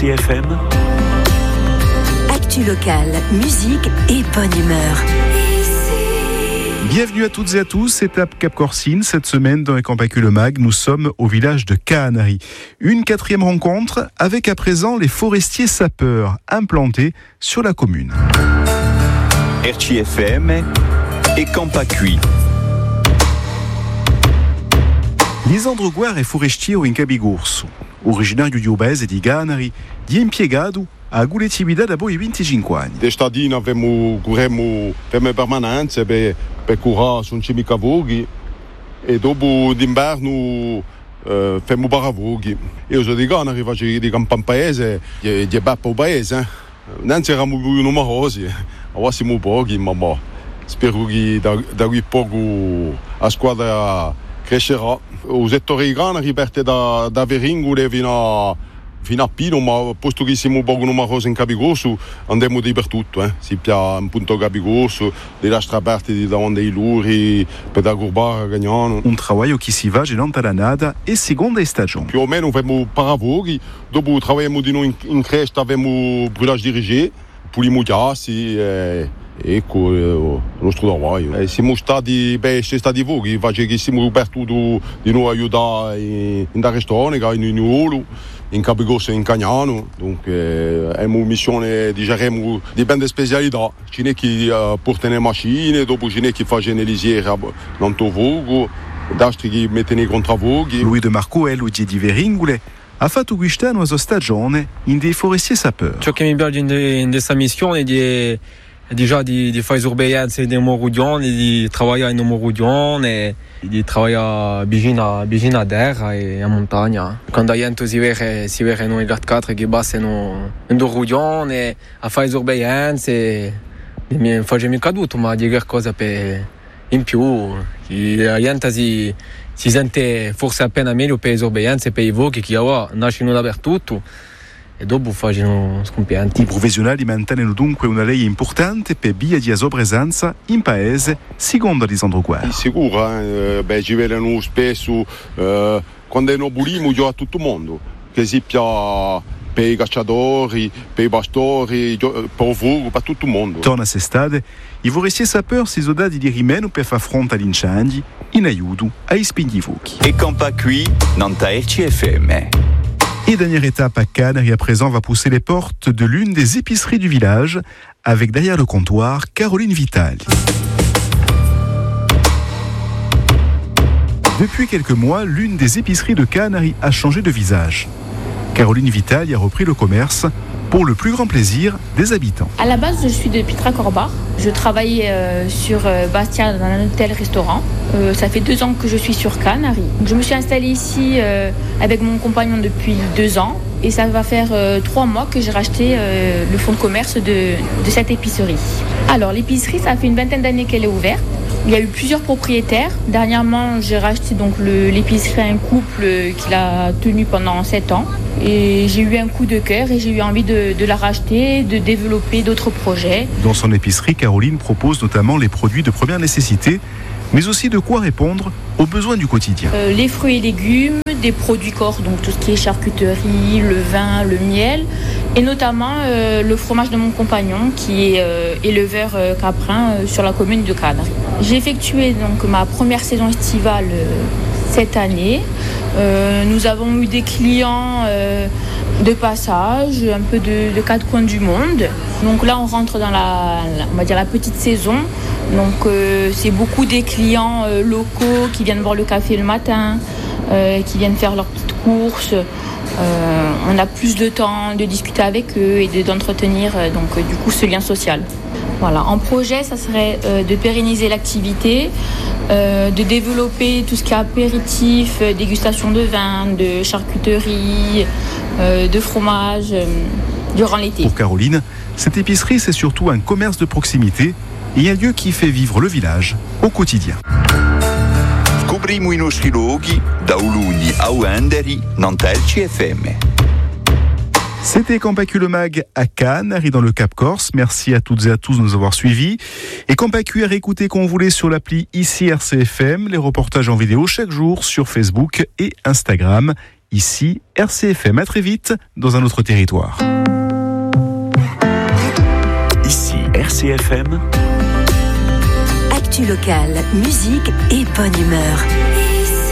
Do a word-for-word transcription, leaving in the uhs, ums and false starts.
C F M. Actu locale, musique et bonne humeur. Bienvenue à toutes et à tous, c'est Cap Corcine. Cette semaine, dans les Campacu le Mag, nous sommes au village de Caanari. Une quatrième rencontre avec à présent les forestiers sapeurs implantés sur la commune. R C F M et Campacu. Lisandro Guerra è forestiero in Cabigorso, originario di Obese di Caanari, di impiegato a Guletibida da poi venticinque anni. D'estadina abbiamo corremo per permanenze per, per curare su cimi cavoghi e dopo d'inverno eh, facciamo baravoghi. Io sono di Caanari, faccio di campan paese, di, di beppo paese. Non siamo numerosi, ora siamo pochi, ma spero che da, da qui poco la squadra crescerà. I settori di Caanari parte da, da Veringole fino a fino a Pino, ma posto che siamo poco numerosi in Cabigorso andiamo dappertutto, eh. Si piace un punto Cabigorso, le lastre aperte di davanti ai luri, per da Gurbara, Gagnano. Un lavoro che si va gelante alla nada e seconda stagione. Più o meno facciamo paravoghi, dopo lavoriamo di noi in, in cresta, abbiamo brulage dirigé, puliamo gli assi, eh, ecco eh, il nostro lavoro. Eh, siamo stati, beh, c'è stati voghi, faccio che siamo per tutto di noi aiutare in, in da restaurante, in Uniolo, in Cabigorso e in Cagnano, donc eh, è una missione di geremo di belle specialità. Ce n'è chi uh, porta le macchine, dopo ce n'è chi fa le lisiere non vogo, d'altri che mettono i contravoghi. Lui de Marco e lui di Veringole ha fatto quest'anno la sua stagione in dei forestieri sapeurs. Ciò che mi piace in, de, in questa missione è di déjà di, di fare sorveglianza di Morudion, di lavorare in Morudion e di lavorare vicino, vicino a terra e a montagna. Quando la gente si vede, si vede noi quattro che passano in Morudion e a fare sorveglianza e mi faccio mica caduto, ma di qualcosa per in più. La gente si, si sente forse appena meglio per le sorveglianze e per i voghi che ora nascono dappertutto. E dopo facciano scompianti. I professionali mantengono dunque una lei importante per via di sua presenza in paese, secondo Lisandro Guerra. Sicuro, eh? Beh, ci vedono spesso eh, quando noi bulimo a tutto il mondo, che si piace per i cacciatori, per i pastori, per il fuoco, per tutto il mondo. Torna a s'estate, i forestieri sapeurs si sono dati di rimeno per far fronte agli incendi in aiuto ai spinghi fuochi. E Campacu, Nanta R C F M. Et dernière étape à Caanari à présent va pousser les portes de l'une des épiceries du village avec derrière le comptoir Caroline Vitali. Depuis quelques mois, l'une des épiceries de Caanari a changé de visage. Caroline Vitali a repris le commerce pour le plus grand plaisir des habitants. À la base, je suis de Pitra-Corba. Je travaille euh, sur euh, Bastia dans un hôtel-restaurant. Euh, ça fait deux ans que je suis sur Caanari. Je me suis installée ici euh, avec mon compagnon depuis deux ans. Et ça va faire euh, trois mois que j'ai racheté euh, le fonds de commerce de, de cette épicerie. Alors, l'épicerie, ça fait une vingtaine d'années qu'elle est ouverte. Il y a eu plusieurs propriétaires. Dernièrement, j'ai racheté donc le, l'épicerie à un couple qui l'a tenue pendant sept ans. Et j'ai eu un coup de cœur et j'ai eu envie de, de la racheter, de développer d'autres projets. Dans son épicerie, Caroline propose notamment les produits de première nécessité, mais aussi de quoi répondre aux besoins du quotidien. Euh, les fruits et légumes, des produits corps, donc tout ce qui est charcuterie, le vin, le miel, et notamment euh, le fromage de mon compagnon qui est euh, éleveur euh, caprin euh, sur la commune de Caanari. J'ai effectué donc ma première saison estivale euh, cette année. Euh, nous avons eu des clients euh, de passage, un peu de, de quatre coins du monde. Donc là, on rentre dans la, la, on va dire la petite saison. Donc euh, c'est beaucoup des clients euh, locaux qui viennent boire le café le matin, euh, qui viennent faire leurs petites courses. Euh, on a plus de temps de discuter avec eux et de, d'entretenir euh, donc euh, du coup ce lien social. Voilà. En projet, ça serait euh, de pérenniser l'activité, euh, de développer tout ce qui est apéritif, euh, dégustation de vin, de charcuterie, euh, de fromage euh, durant l'été. Pour Caroline, cette épicerie, c'est surtout un commerce de proximité et un lieu qui fait vivre le village au quotidien. Scopriamo i nostri luoghi da Uluni a Uenderi, Nanta R C F M. C'était Campacu le Mag à Caanari dans le Cap Corse. Merci à toutes et à tous de nous avoir suivis. Et Campacu à réécouter quand vous voulez sur l'appli ici R C F M, les reportages en vidéo chaque jour sur Facebook et Instagram. Ici, R C F M, à très vite dans un autre territoire. Ici, R C F M. Actu locale, musique et bonne humeur.